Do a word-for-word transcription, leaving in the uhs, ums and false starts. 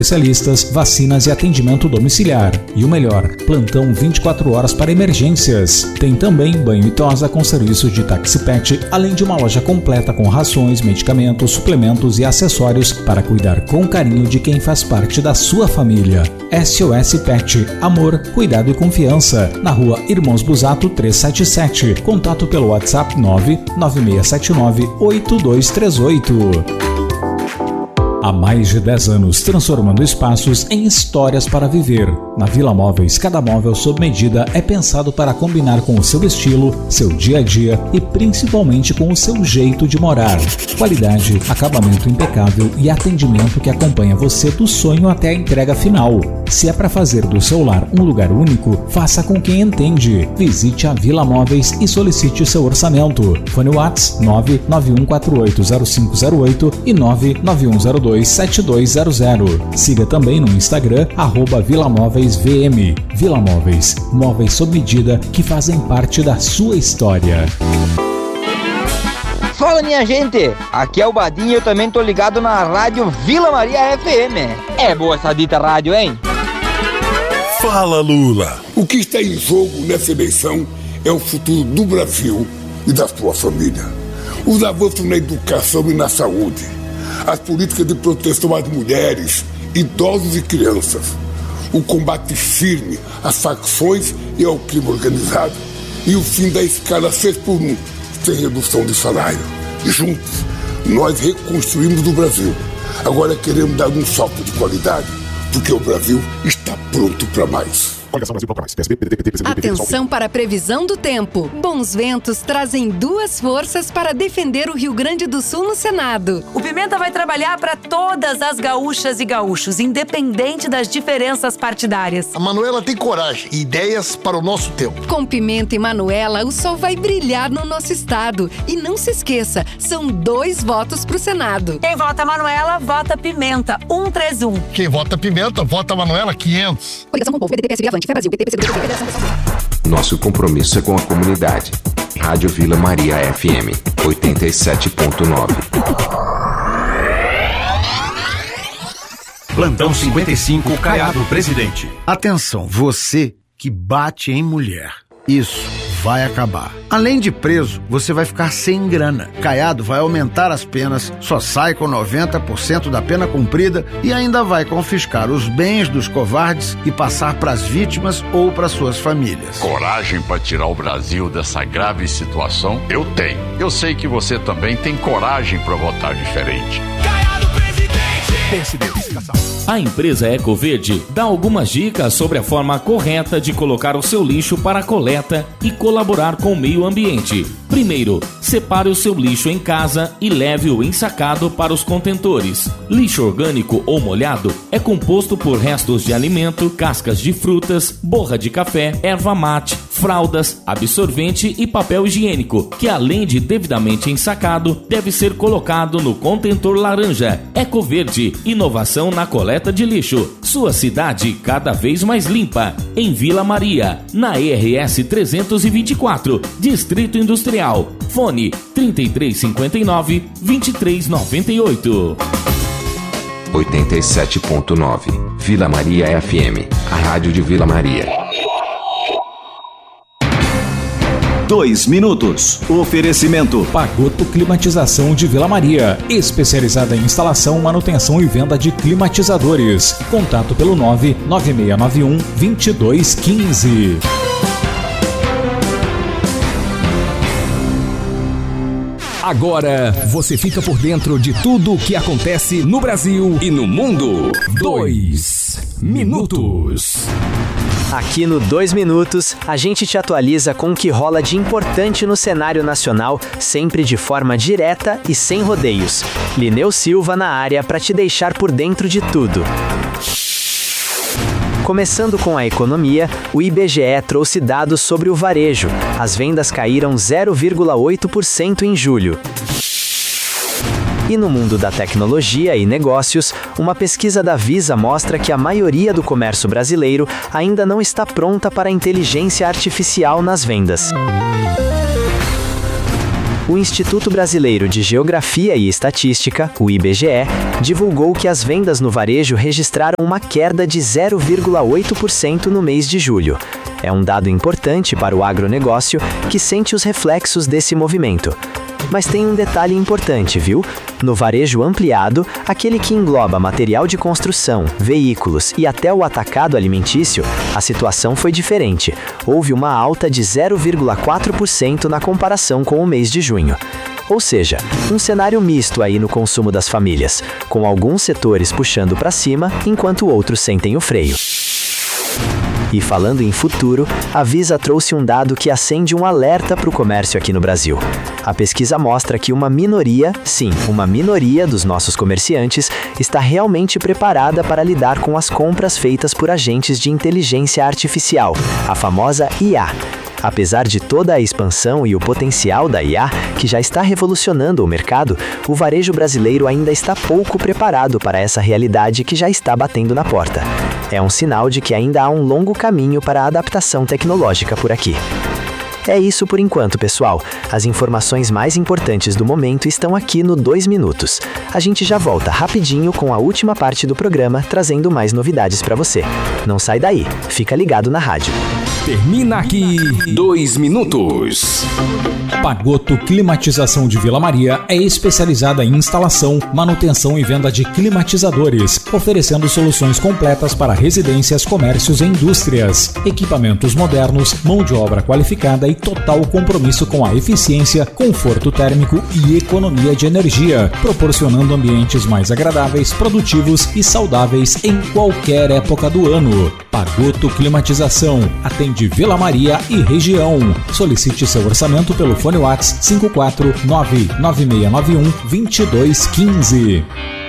especialistas, vacinas e atendimento domiciliar. E o melhor, plantão vinte e quatro horas para emergências. Tem também banho e tosa com serviço de táxi pet, além de uma loja completa com rações, medicamentos, suplementos e acessórios para cuidar com carinho de quem faz parte da sua família. S O S Pet, amor, cuidado e confiança. Na rua Irmãos Busato trezentos e setenta e sete. Contato pelo WhatsApp nove nove seis sete nove oito dois três oito. Há mais de dez anos, transformando espaços em histórias para viver. Na Vila Móveis, cada móvel sob medida é pensado para combinar com o seu estilo, seu dia a dia e principalmente com o seu jeito de morar. Qualidade, acabamento impecável e atendimento que acompanha você do sonho até a entrega final. Se é para fazer do seu lar um lugar único, faça com quem entende. Visite a Vila Móveis e solicite seu orçamento. Fone WhatsApp nove nove um quatro oito zero cinco zero oito e nove nove um zero dois sete dois zero zero. Siga também no Instagram, arroba Vila Móveis V M. Vila Móveis, móveis sob medida que fazem parte da sua história. Fala, minha gente, aqui é o Badinho e eu também tô ligado na rádio Vila Maria F M. É boa essa dita rádio, hein? Fala, Lula. O que está em jogo nessa eleição é o futuro do Brasil e da sua família. Os avanços na educação e na saúde, as políticas de proteção às mulheres, idosos e crianças, o combate firme às facções e ao crime organizado e o fim da escala seis por um, sem redução de salário. Juntos, nós reconstruímos o Brasil. Agora queremos dar um salto de qualidade, porque o Brasil está pronto para mais. Atenção para a previsão do tempo. Bons ventos trazem duas forças para defender o Rio Grande do Sul no Senado. O Pimenta vai trabalhar para todas as gaúchas e gaúchos, independente das diferenças partidárias. A Manuela tem coragem e ideias para o nosso tempo. Com Pimenta e Manuela, o sol vai brilhar no nosso estado. E não se esqueça, são dois votos para o Senado. Quem vota Manuela, vota Pimenta, um três um. Quem vota Pimenta, vota Manuela, quinhentos. Coligação com o povo, P D T, P S B, Avante, Fé Brasil, P T, P C B, Federação Nacional. Nosso compromisso é com a comunidade. Rádio Vila Maria F M, oitenta e sete ponto nove. Plantão cinquenta e cinco, Caiado Presidente. Atenção, você que bate em mulher. Isso vai acabar. Além de preso, você vai ficar sem grana. Caiado vai aumentar as penas, só sai com noventa por cento da pena cumprida e ainda vai confiscar os bens dos covardes e passar para as vítimas ou para suas famílias. Coragem para tirar o Brasil dessa grave situação? Eu tenho. Eu sei que você também tem coragem para votar diferente. Caiado Presidente! A empresa Ecoverde dá algumas dicas sobre a forma correta de colocar o seu lixo para a coleta e colaborar com o meio ambiente. Primeiro, separe o seu lixo em casa e leve-o ensacado para os contentores. Lixo orgânico ou molhado é composto por restos de alimento, cascas de frutas, borra de café, erva mate, fraldas, absorvente e papel higiênico, que além de devidamente ensacado, deve ser colocado no contentor laranja. Ecoverde, inovação na coleta de lixo. Sua cidade cada vez mais limpa. Em Vila Maria, na R S trezentos e vinte e quatro, Distrito Industrial. Fone trinta e três cinquenta e nove, vinte e três noventa e oito. oitenta e sete ponto nove. Vila Maria F M, a rádio de Vila Maria. Dois minutos. Oferecimento. Pagoto Climatização de Vila Maria. Especializada em instalação, manutenção e venda de climatizadores. Contato pelo nove nove seis nove um, dois dois um cinco. Agora você fica por dentro de tudo o que acontece no Brasil e no mundo. Dois minutos. Aqui no dois minutos, a gente te atualiza com o que rola de importante no cenário nacional, sempre de forma direta e sem rodeios. Lineu Silva na área para te deixar por dentro de tudo. Começando com a economia, o I B G E trouxe dados sobre o varejo. As vendas caíram zero vírgula oito por cento em julho. E no mundo da tecnologia e negócios, uma pesquisa da Visa mostra que a maioria do comércio brasileiro ainda não está pronta para a inteligência artificial nas vendas. O Instituto Brasileiro de Geografia e Estatística, o I B G E, divulgou que as vendas no varejo registraram uma queda de zero vírgula oito por cento no mês de julho. É um dado importante para o agronegócio que sente os reflexos desse movimento. Mas tem um detalhe importante, viu? No varejo ampliado, aquele que engloba material de construção, veículos e até o atacado alimentício, a situação foi diferente. Houve uma alta de zero vírgula quatro por cento na comparação com o mês de junho. Ou seja, um cenário misto aí no consumo das famílias, com alguns setores puxando para cima, enquanto outros sentem o freio. E falando em futuro, a Visa trouxe um dado que acende um alerta para o comércio aqui no Brasil. A pesquisa mostra que uma minoria, sim, uma minoria dos nossos comerciantes está realmente preparada para lidar com as compras feitas por agentes de inteligência artificial, a famosa I A. Apesar de toda a expansão e o potencial da I A, que já está revolucionando o mercado, o varejo brasileiro ainda está pouco preparado para essa realidade que já está batendo na porta. É um sinal de que ainda há um longo caminho para a adaptação tecnológica por aqui. É isso por enquanto, pessoal. As informações mais importantes do momento estão aqui no dois minutos. A gente já volta rapidinho com a última parte do programa, trazendo mais novidades para você. Não sai daí, fica ligado na rádio. Termina aqui dois minutos. Pagotto Climatização de Vila Maria é especializada em instalação, manutenção e venda de climatizadores, oferecendo soluções completas para residências, comércios e indústrias. Equipamentos modernos, mão de obra qualificada e total compromisso com a eficiência, conforto térmico e economia de energia, proporcionando ambientes mais agradáveis, produtivos e saudáveis em qualquer época do ano. Pagotto Climatização atende Vila Maria e região. Solicite seu orçamento pelo fone WhatsApp cinco quatro nove nove seis nove um dois dois um cinco.